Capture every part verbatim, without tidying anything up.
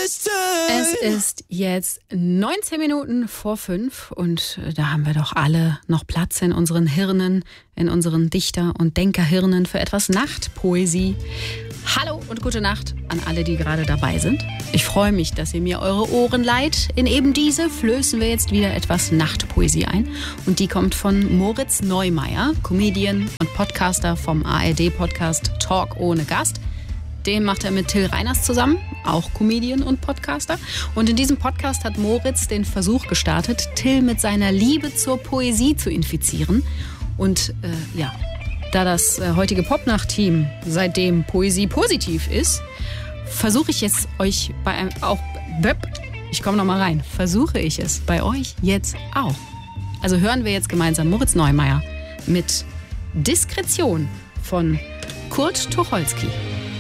Es ist jetzt neunzehn Minuten vor fünf und da haben wir doch alle noch Platz in unseren Hirnen, in unseren Dichter- und Denkerhirnen für etwas Nachtpoesie. Hallo und gute Nacht an alle, die gerade dabei sind. Ich freue mich, dass ihr mir eure Ohren leiht. In eben diese flößen wir jetzt wieder etwas Nachtpoesie ein. Und die kommt von Moritz Neumeier, Comedian und Podcaster vom A R D-Podcast Talk ohne Gast. Den macht er mit Till Reiners zusammen, auch Comedian und Podcaster. Und in diesem Podcast hat Moritz den Versuch gestartet, Till mit seiner Liebe zur Poesie zu infizieren. Und äh, ja, da das äh, heutige Popnacht-Team seitdem Poesie positiv ist, versuche ich es euch bei einem auch... Ich komme noch mal rein. Versuche ich es bei euch jetzt auch. Also hören wir jetzt gemeinsam Moritz Neumeier mit Diskretion von Kurt Tucholsky.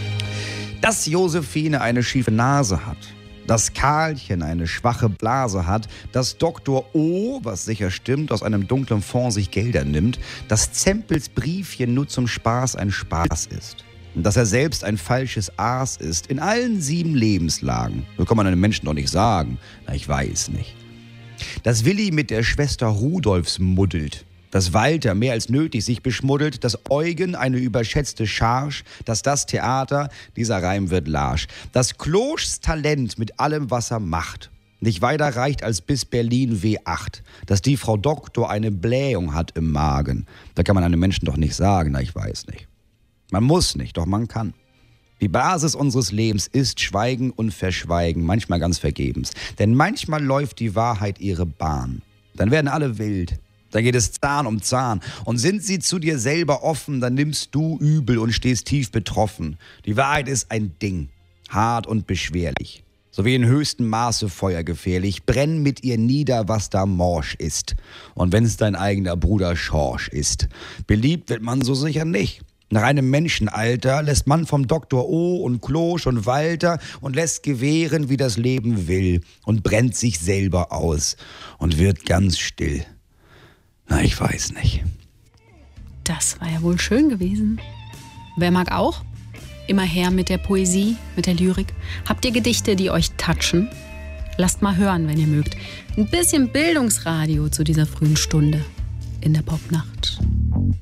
Dass Josephine eine schiefe Nase hat, dass Karlchen eine schwache Blase hat, dass Doktor O, was sicher stimmt, aus einem dunklen Fonds sich Gelder nimmt, dass Zempels Briefchen nur zum Spaß ein Spaß ist. Und dass er selbst ein falsches Aas ist, in allen sieben Lebenslagen. So kann man einem Menschen doch nicht sagen. Na, ich weiß nicht. Dass Willi mit der Schwester Rudolfs muddelt. Dass Walter mehr als nötig sich beschmuddelt, dass Eugen eine überschätzte Charge, dass das Theater, dieser Reim wird larsch, dass Kloschs Talent mit allem, was er macht, nicht weiter reicht als bis Berlin W acht, dass die Frau Doktor eine Blähung hat im Magen. Da kann man einem Menschen doch nicht sagen, na ich weiß nicht. Man muss nicht, doch man kann. Die Basis unseres Lebens ist Schweigen und Verschweigen, manchmal ganz vergebens. Denn manchmal läuft die Wahrheit ihre Bahn. Dann werden alle wild. Da geht es Zahn um Zahn. Und sind sie zu dir selber offen, dann nimmst du übel und stehst tief betroffen. Die Wahrheit ist ein Ding, hart und beschwerlich. So wie in höchstem Maße feuergefährlich. Brenn mit ihr nieder, was da morsch ist. Und wenn's dein eigener Bruder Schorsch ist. Beliebt wird man so sicher nicht. Nach einem Menschenalter lässt man vom Doktor O und Klosch und Walter und lässt gewähren, wie das Leben will. Und brennt sich selber aus und wird ganz still. Na, ich weiß nicht. Das war ja wohl schön gewesen. Wer mag auch? Immer her mit der Poesie, mit der Lyrik. Habt ihr Gedichte, die euch touchen? Lasst mal hören, wenn ihr mögt. Ein bisschen Bildungsradio zu dieser frühen Stunde in der Popnacht.